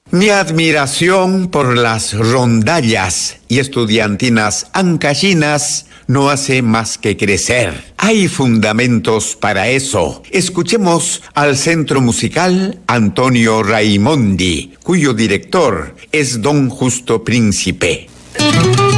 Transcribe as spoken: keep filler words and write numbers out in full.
Mi admiración por las rondallas y estudiantinas ancallinas no hace más que crecer. Hay fundamentos para eso. Escuchemos al Centro Musical Antonio Raimondi, cuyo director es don Justo Príncipe.